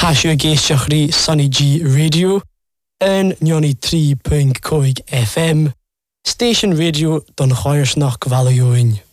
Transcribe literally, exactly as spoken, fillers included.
Hasio géisteach rí Sunny G Radio en ninety three point five F M Station Radio don Chairsnach Valioin.